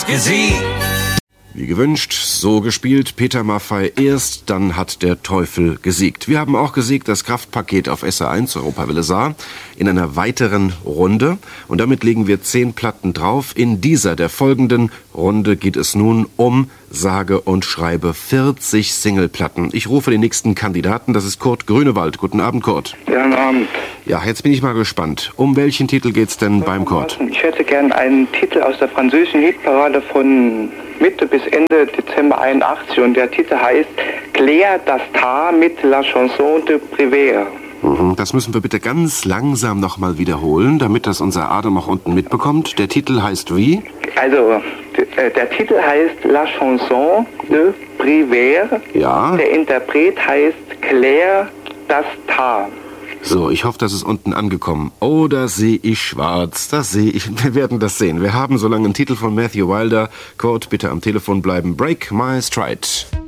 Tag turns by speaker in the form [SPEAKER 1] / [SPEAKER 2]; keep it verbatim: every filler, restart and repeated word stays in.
[SPEAKER 1] gesiegt.
[SPEAKER 2] Wie gewünscht, so gespielt, Peter Maffay erst, dann hat der Teufel gesiegt. Wir haben auch gesiegt das Kraftpaket auf S R eins, Europawelle Saar, in einer weiteren Runde. Und damit legen wir zehn Platten drauf. In dieser, der folgenden Runde, geht es nun um, sage und schreibe, vierzig Singleplatten. Ich rufe den nächsten Kandidaten, das ist Kurt Grünewald. Guten Abend, Kurt.
[SPEAKER 3] Ja, guten Abend.
[SPEAKER 2] Ja, jetzt bin ich mal gespannt. Um welchen Titel geht's denn beim Kurt?
[SPEAKER 3] Ich hätte gern einen Titel aus der französischen Hitparade von Mitte bis Ende Dezember einundachtzig und der Titel heißt Claire d'Astar mit La Chanson de Prévert.
[SPEAKER 2] Mhm, das müssen wir bitte ganz langsam nochmal wiederholen, damit das unser Adam auch unten mitbekommt. Der Titel heißt wie?
[SPEAKER 3] Also, der, der Titel heißt La Chanson de Prévert.
[SPEAKER 2] Ja.
[SPEAKER 3] Der Interpret heißt Claire d'Astar.
[SPEAKER 2] So, ich hoffe, das ist unten angekommen. Oh, da sehe ich schwarz, das sehe ich. Wir werden das sehen. Wir haben so lange einen Titel von Matthew Wilder. Kurt, bitte am Telefon bleiben. Break my stride.